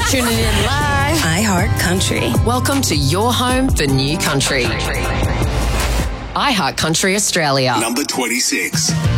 Tuning in live. iHeart Country. Welcome to your home for new country. iHeart Country Australia. Number 26.